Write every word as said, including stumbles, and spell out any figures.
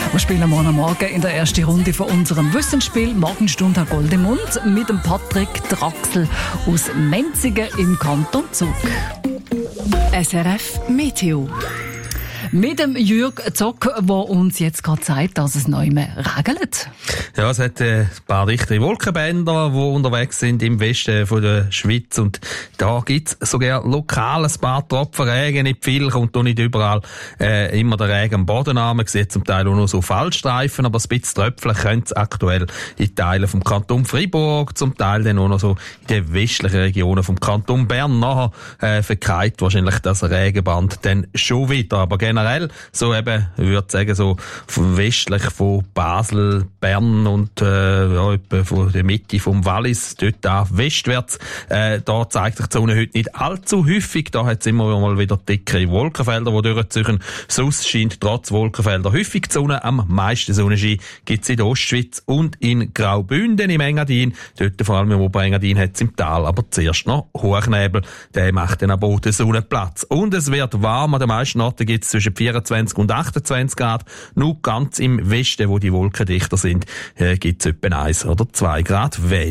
Wir spielen morgen Morgen in der ersten Runde von unserem Wissensspiel Morgenstunde Goldemund mit dem Patrick Draxl aus Menzigen im Kanton Zug. S R F Meteo. Mit dem Jürg Zock, der uns jetzt gerade sagt, dass es neu mehr regnet. Ja, es hat äh, ein paar dichte Wolkenbänder, die unterwegs sind im Westen von der Schweiz. Und da gibt es sogar lokal ein paar Tropfen Regen. Nicht viel, kommt auch nicht überall äh, immer der Regen am Boden an. Man sieht zum Teil auch noch so Fallstreifen, aber ein bisschen Tröpfeln könnte es aktuell in Teilen vom Kanton Freiburg, zum Teil dann auch noch so in den westlichen Regionen vom Kanton Bern. Nachher äh, verkeilt wahrscheinlich das Regenband dann schon wieder. Aber generell, so eben, ich würde sagen, so westlich von Basel, Bern und äh, ja, etwa von der Mitte vom Wallis, dort da westwärts, äh, da zeigt sich die Sonne heute nicht allzu häufig. Da hat es immer mal wieder dickere Wolkenfelder, die durchziehen. Sonst scheint trotz Wolkenfelder häufig die Sonne. Am meisten Sonnenschein gibt es in der Ostschweiz und in Graubünden im Engadin. Dort vor allem im Oberengadin hat es im Tal aber zuerst noch Hochnebel. Der macht dann aber auch den Sonnenplatz. Und es wird warm. An den meisten Orten gibt es zwischen vierundzwanzig und achtundzwanzig Grad. Nur ganz im Westen, wo die Wolken dichter sind, äh, gibt es etwa eins oder zwei Grad weniger.